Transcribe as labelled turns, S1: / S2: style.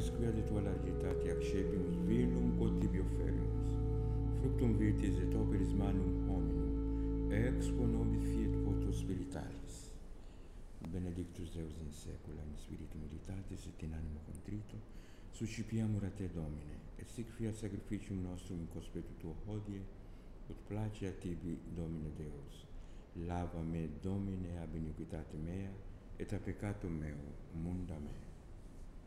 S1: quia de tua largitate accepimus vilum quod tibi offerimus. Fructum virtis et operis manum hominum, ex quo nobis fiet potus spiritualis. Benedictus Deus in saecula, in spiritu militatis et in animo contrito, suscipiamur a te, Domine, et sic fiat sacrificium nostrum in conspectu tuo hodie, ut place a tibi, Domine Deus. Lava me, Domine, ab iniquitate mea, et a peccatum meu, munda me.